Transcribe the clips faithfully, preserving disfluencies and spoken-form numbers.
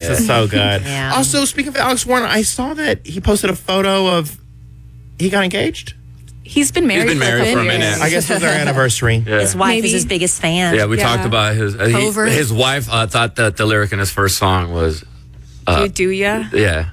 is so good. Yeah. Also, speaking of Alex Warner, I saw that he posted a photo of he got engaged. He's been married, He's been married for, a for a minute. minute. I guess it was their anniversary. Yeah. His wife Maybe. is his biggest fan. Yeah, we Yeah. talked about his uh, he- Over. his wife uh, thought that the lyric in his first song was Do you do ya? yeah.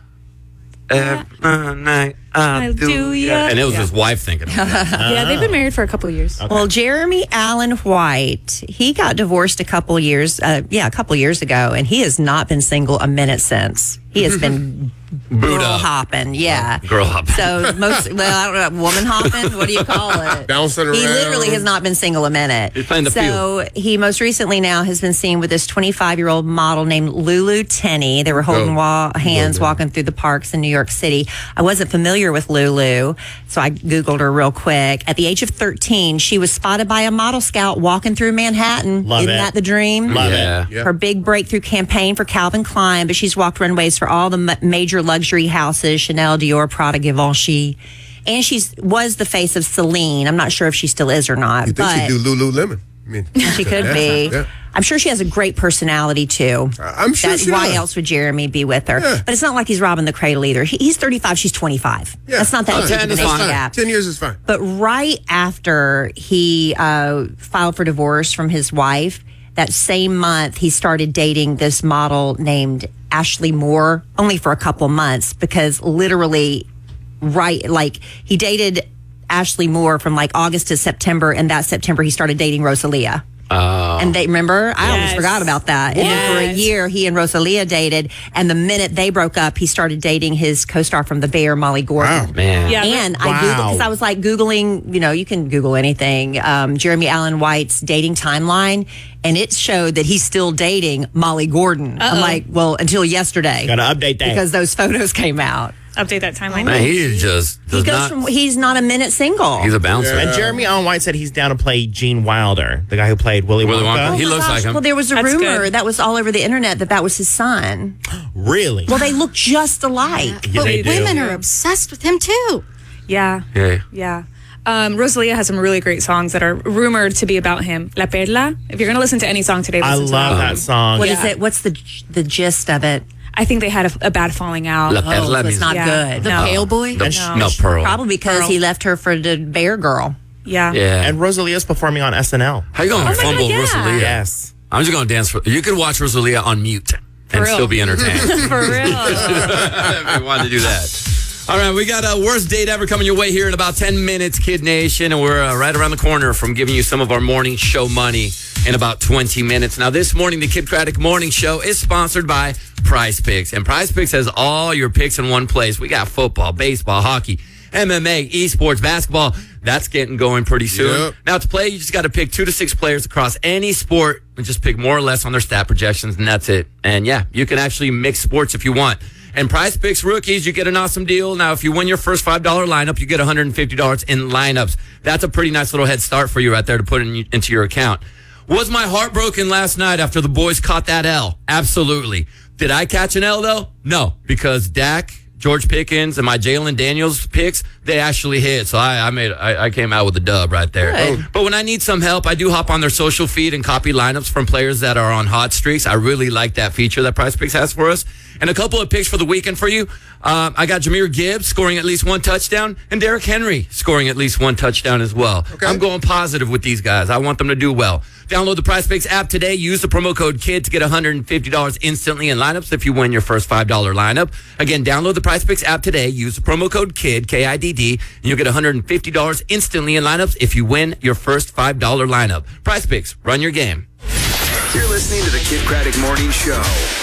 Every night I I do, do ya. ya. And it was Yeah. his wife thinking of that. Yeah, they've been married for a couple of years. Well, Jeremy Allen White, he got divorced a couple years, uh, yeah, a couple years ago, and he has not been single a minute since. He has been Boot girl up. hopping, yeah. Girl hopping. So most, well, I don't know, woman hopping. What do you call it? Bouncing He around. literally has not been single a minute. He's playing the So he most recently now has been seen with this twenty-five-year-old model named Lulu Tenney. They were holding Oh. wa- hands, walking through the parks in New York City. I wasn't familiar with Lulu, so I Googled her real quick. At the age of thirteen, she was spotted by a model scout walking through Manhattan. Love Isn't it. that the dream? Love Yeah. it. Yeah. Her big breakthrough campaign for Calvin Klein, but she's walked runways for all the ma- major luxury houses, Chanel, Dior, Prada, Givenchy. And she was the face of Celine. I'm not sure if she still is or not. You think but she'd do Lululemon? I mean, she could yeah, be. yeah. I'm sure she has a great personality, too. I'm sure That- she Why does. else would Jeremy be with her? Yeah. But it's not like he's robbing the cradle either. He, he's thirty-five, she's twenty-five. Yeah. That's not that Oh, big ten of an is age fine. gap. Ten years is fine. But right after he uh, filed for divorce from his wife, that same month he started dating this model named Ashley Moore, only for a couple months, because literally, right, like he dated Ashley Moore from like August to September, and that September he started dating Rosalia. Oh. And they remember, I almost Yes. forgot about that. And then for a Yes. year, he and Rosalia dated, and the minute they broke up, he started dating his co-star from The Bear, Molly Gordon. Wow. Man. Yeah. And I Wow. Googled, because I was like Googling, you know, you can Google anything, um, Jeremy Allen White's dating timeline, and it showed that he's still dating Molly Gordon. I'm like, well, until yesterday. Got to update that. Because those photos came out. Update that timeline. Man, he just He does goes not. from, he's not a minute single. he's a bouncer. and Jeremy Allen White said he's down to play Gene Wilder, the guy who played Willy Willy Wonka. Wonka. He Oh my looks gosh. like him. Well, there was a That's rumor good. that was all over the internet that that was his son. Really? Well, they look just alike. Yeah, they do. Women are obsessed with him too. Yeah. Yeah. Yeah. Um, Rosalia has some really great songs that are rumored to be about him. La Perla. If you're going to listen to any song today, I listen to love that. that song. What is Yeah. it? What's the the gist of it? I think they had a, a bad falling out. La Oh, Perla so it's means- not Yeah. good. The No. pale boy. The- No. no, Pearl. Probably because Pearl. he left her for the Bear Girl. Yeah. Yeah. And Rosalia's performing on S N L. How you going to Oh my fumble God, yeah. Rosalia? Yes. I'm just going to dance for. You could watch Rosalia on mute and real. still be entertained. For real. if you wanted to do that. All right, we got a worst date ever coming your way here in about ten minutes, Kid Nation, and we're uh, right around the corner from giving you some of our morning show money in about twenty minutes. Now, this morning, the Kid Craddock Morning Show is sponsored by Prize Picks, and Prize Picks has all your picks in one place. We got football, baseball, hockey, M M A, esports, basketball. That's getting going pretty soon. Yep. Now, to play, you just got to pick two to six players across any sport and just pick more or less on their stat projections, and that's it. And yeah, you can actually mix sports if you want. And Prize Picks rookies, you get an awesome deal. Now, if you win your first five dollars lineup, you get one hundred fifty dollars in lineups. That's a pretty nice little head start for you right there to put in, into your account. Was my heart broken last night after the boys caught that L? Absolutely. Did I catch an L, though? No, because Dak, George Pickens, and my Jalen Daniels picks, they actually hit. So I, I made, I, I came out with a dub right there. Good. But when I need some help, I do hop on their social feed and copy lineups from players that are on hot streaks. I really like that feature that Prize Picks has for us. And a couple of picks for the weekend for you. Um, I got Jahmyr Gibbs scoring at least one touchdown and Derrick Henry scoring at least one touchdown as well. Okay. I'm going positive with these guys. I want them to do well. Download the Prize Picks app today. Use the promo code KID to get one hundred fifty dollars instantly in lineups if you win your first five dollars lineup. Again, download the Prize Picks app today. Use the promo code KID, K I D D, and you'll get one hundred fifty dollars instantly in lineups if you win your first five dollars lineup. Prize Picks, run your game. You're listening to the Kid Craddock Morning Show.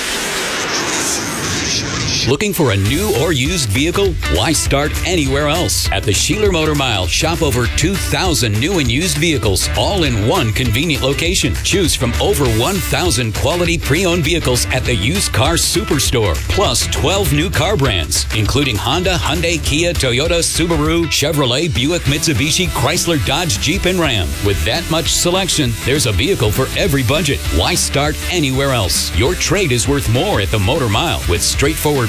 Looking for a new or used vehicle? Why start anywhere else? At the Sheeler Motor Mile, shop over two thousand new and used vehicles, all in one convenient location. Choose from over one thousand quality pre-owned vehicles at the Used Car Superstore, plus twelve new car brands, including Honda, Hyundai, Kia, Toyota, Subaru, Chevrolet, Buick, Mitsubishi, Chrysler, Dodge, Jeep, and Ram. With that much selection, there's a vehicle for every budget. Why start anywhere else? Your trade is worth more at the Motor Mile with straightforward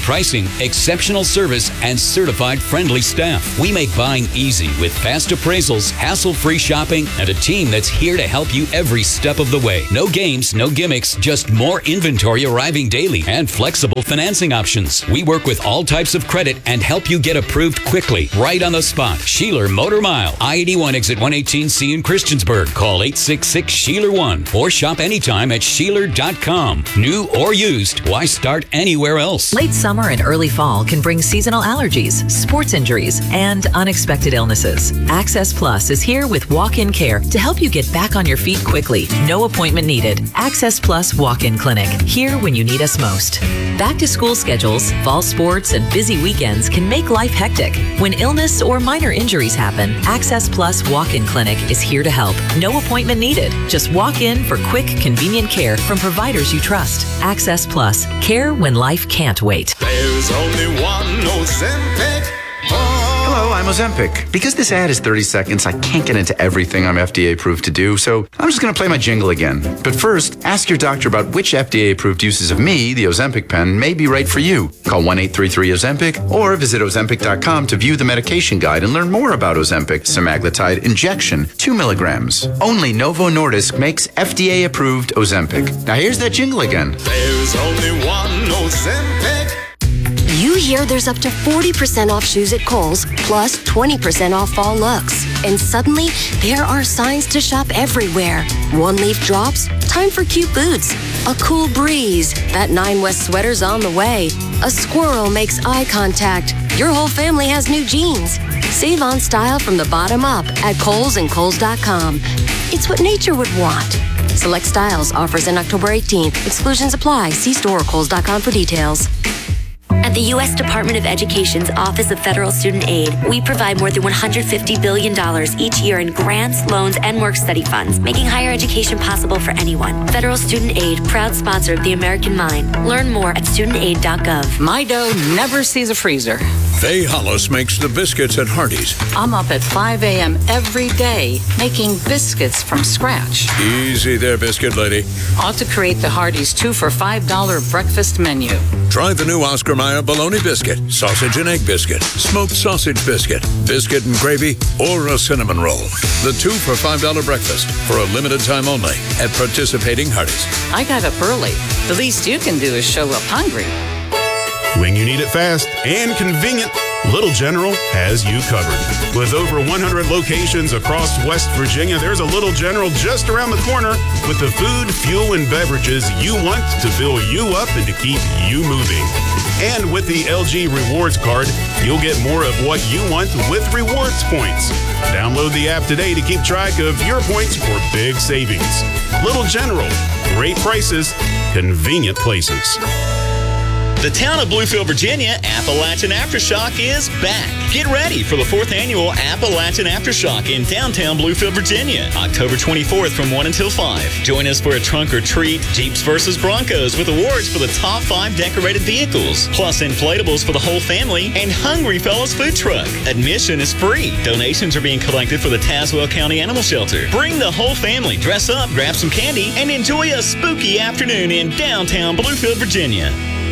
pricing, exceptional service, and certified friendly staff. We make buying easy with fast appraisals, hassle-free shopping, and a team that's here to help you every step of the way. No games, no gimmicks, just more inventory arriving daily and flexible financing options. We work with all types of credit and help you get approved quickly, right on the spot. Sheeler Motor Mile, I eighty-one exit one eighteen C in Christiansburg. Call eight six six, S H E E L E R one or shop anytime at sheeler dot com. New or used, why start anywhere else? Late summer and early fall can bring seasonal allergies, sports injuries, and unexpected illnesses. Access Plus is here with walk-in care to help you get back on your feet quickly. No appointment needed. Access Plus Walk-in Clinic, here when you need us most. Back to school schedules, fall sports, and busy weekends can make life hectic. When illness or minor injuries happen, Access Plus Walk-in Clinic is here to help. No appointment needed. Just walk in for quick, convenient care from providers you trust. Access Plus. Care when life can't wait. There's only one Ozempic. Hello, I'm Ozempic. Because this ad is thirty seconds, I can't get into everything I'm F D A approved to do, so I'm just going to play my jingle again. But first, ask your doctor about which F D A approved uses of me, the Ozempic pen, may be right for you. Call one eight three three Ozempic or visit Ozempic dot com to view the medication guide and learn more about Ozempic semaglutide injection, two milligrams. Only Novo Nordisk makes F D A approved Ozempic. Now here's that jingle again. There's only one Ozempic. You hear there's up to forty percent off shoes at Kohl's, plus twenty percent off fall looks. And suddenly, there are signs to shop everywhere. One leaf drops, time for cute boots. A cool breeze, that Nine West sweater's on the way. A squirrel makes eye contact. Your whole family has new jeans. Save on style from the bottom up at Kohl's and Kohl's dot com. It's what nature would want. Select styles, offers in October eighteenth. Exclusions apply. See store or Kohl's dot com for details. At the U S Department of Education's Office of Federal Student Aid, we provide more than one hundred fifty billion dollars each year in grants, loans, and work-study funds, making higher education possible for anyone. Federal Student Aid, proud sponsor of the American Mind. Learn more at student aid dot gov. My dough never sees a freezer. Faye Hollis makes the biscuits at Hardee's. I'm up at five a.m. every day making biscuits from scratch. Easy there, biscuit lady. Ought to create the Hardee's two for five dollar breakfast menu. Try the new Oscar Mayer bologna biscuit, sausage and egg biscuit, smoked sausage biscuit, biscuit and gravy, or a cinnamon roll. The two for five dollar breakfast for a limited time only at participating Hardee's. I got up early. The least you can do is show up hungry. When you need it fast and convenient, Little General has you covered. With over one hundred locations across West Virginia, there's a Little General just around the corner with the food, fuel, and beverages you want to fill you up and to keep you moving. And with the L G Rewards Card, you'll get more of what you want with rewards points. Download the app today to keep track of your points for big savings. Little General, great prices, convenient places. The town of Bluefield, Virginia, Appalachian Aftershock is back. Get ready for the fourth annual Appalachian Aftershock in downtown Bluefield, Virginia, October twenty-fourth from one until five. Join us for a trunk or treat, Jeeps versus Broncos with awards for the top five decorated vehicles, plus inflatables for the whole family, and Hungry Fellas food truck. Admission is free. Donations are being collected for the Tazewell County Animal Shelter. Bring the whole family, dress up, grab some candy, and enjoy a spooky afternoon in downtown Bluefield, Virginia.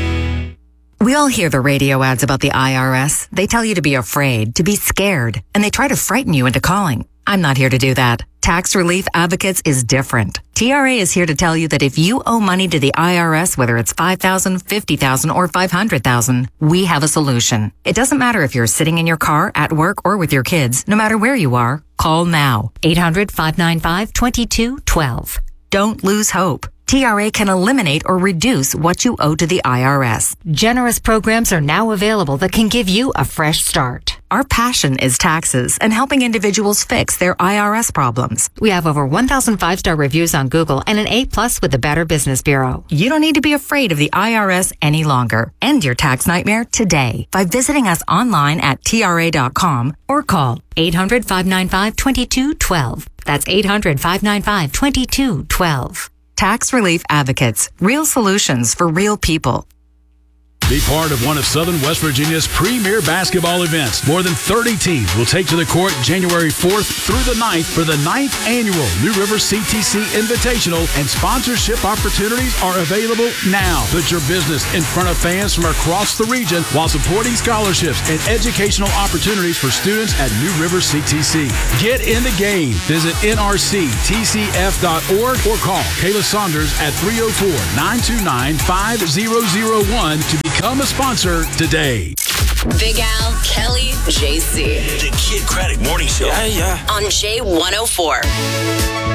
We all hear the radio ads about the I R S. They tell you to be afraid, to be scared, and they try to frighten you into calling. I'm not here to do that. Tax Relief Advocates is different. T R A is here to tell you that if you owe money to the I R S, whether it's five thousand dollars, fifty thousand dollars, or five hundred thousand dollars, we have a solution. It doesn't matter if you're sitting in your car, at work, or with your kids. No matter where you are, call now. eight hundred, five nine five, two two one two. Don't lose hope. T R A can eliminate or reduce what you owe to the I R S. Generous programs are now available that can give you a fresh start. Our passion is taxes and helping individuals fix their I R S problems. We have over one thousand five-star reviews on Google and an A plus with the Better Business Bureau. You don't need to be afraid of the I R S any longer. End your tax nightmare today by visiting us online at T R A dot com or call eight hundred, five nine five, two two one two. That's eight hundred, five nine five, two two one two. Tax Relief Advocates. Real solutions for real people. Be part of one of Southern West Virginia's premier basketball events. More than thirty teams will take to the court January fourth through the ninth for the ninth annual New River C T C Invitational, and sponsorship opportunities are available now. Put your business in front of fans from across the region while supporting scholarships and educational opportunities for students at New River C T C. Get in the game. Visit N R C T C F dot org or call Kayla Saunders at three oh four, nine two nine, five oh oh one to become a sponsor today. Big Al, Kelly, J C. The Kid Craddock Morning Show. Yeah, yeah. On J one oh four.